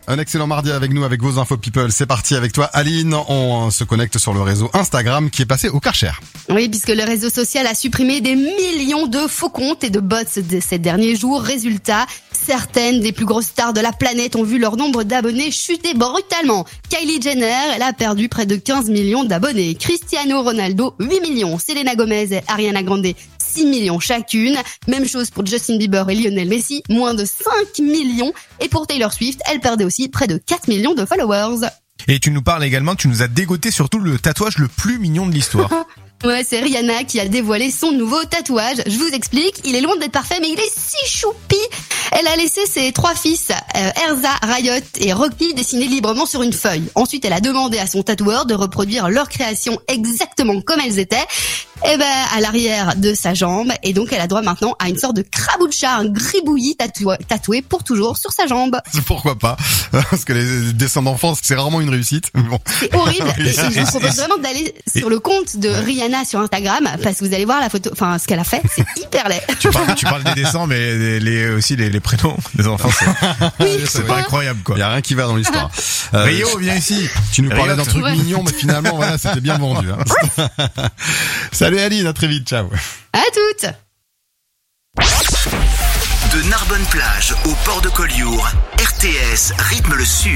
Un excellent mardi avec nous, avec vos infos people. C'est parti avec toi, Aline. On se connecte sur le réseau Instagram qui est passé au Karcher. Oui, puisque le réseau social a supprimé des millions de faux comptes et de bots ces derniers jours. Résultat, certaines des plus grosses stars de la planète ont vu leur nombre d'abonnés chuter brutalement. Kylie Jenner, elle a perdu près de 15 millions d'abonnés. Cristiano Ronaldo, 8 millions. Selena Gomez et Ariana Grande, 6 millions chacune. Même chose pour Justin Bieber et Lionel Messi, moins de 5 millions. Et pour Taylor Swift, elle perdait aussi près de 4 millions de followers. Et tu nous parles également, tu nous as dégoté surtout le tatouage le plus mignon de l'histoire. Ouais, c'est Rihanna qui a dévoilé son nouveau tatouage. Je vous explique, il est loin d'être parfait, mais il est si choupi. Elle a laissé ses 3 fils, Erza, Riot et Rocky, dessiner librement sur une feuille. Ensuite, elle a demandé à son tatoueur de reproduire leurs créations exactement comme elles étaient. À l'arrière de sa jambe. Et donc, elle a droit maintenant à une sorte de craboucha, un gribouillis tatoué pour toujours sur sa jambe. Pourquoi pas? Parce que les dessins d'enfants, c'est rarement une réussite. Bon. C'est horrible. Et je vous propose vraiment d'aller sur le compte de Rihanna sur Instagram, parce que vous allez voir la photo, enfin, ce qu'elle a fait, c'est hyper laid. Tu parles des dessins, mais aussi les prénoms des enfants, c'est pas incroyable, quoi. Il y a rien qui va dans l'histoire. Rio, viens ici. Tu nous parlais Riot. d'un truc mignon, mais finalement, voilà, c'était bien vendu, hein. Salut Aline, à très vite, ciao. À toutes. De Narbonne-Plage au port de Collioure, RTS rythme le sud.